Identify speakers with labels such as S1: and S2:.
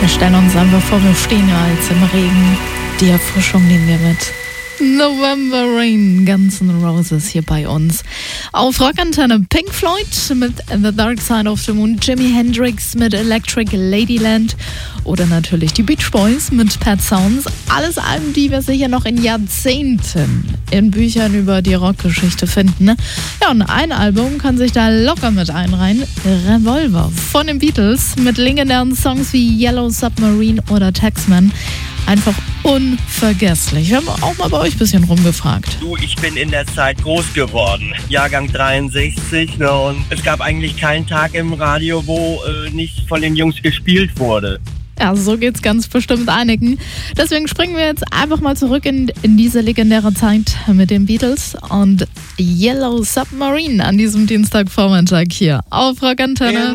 S1: Wir stellen uns einfach vor, wir stehen ja jetzt im Regen. Die Erfrischung nehmen wir mit. November Rain, Guns N' Roses hier bei uns. Auf Rockantenne Pink Floyd mit The Dark Side of the Moon, Jimi Hendrix mit Electric Ladyland oder natürlich die Beach Boys mit Pet Sounds. Alles Alben, die wir sicher noch in Jahrzehnten in Büchern über die Rockgeschichte finden. Ne? Ja, und ein Album kann sich da locker mit einreihen. Revolver von den Beatles mit legendären Songs wie Yellow Submarine oder Taxman. Einfach unvergesslich. Wir haben auch mal bei euch ein bisschen rumgefragt.
S2: Du, ich bin in der Zeit groß geworden. Jahrgang 63, ne, und es gab eigentlich keinen Tag im Radio, wo nicht von den Jungs gespielt wurde.
S1: Ja, so geht's ganz bestimmt einigen. Deswegen springen wir jetzt einfach mal zurück in diese legendäre Zeit mit den Beatles und Yellow Submarine an diesem Dienstagvormittag hier auf Rockantenne.